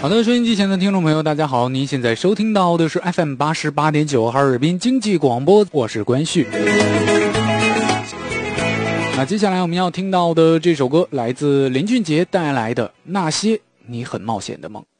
好的，收音机前的听众朋友大家好，您现在收听到的是 FM 88.9哈尔滨经济广播，我是关旭。那接下来我们要听到的这首歌来自林俊杰带来的《那些你很冒险的梦》。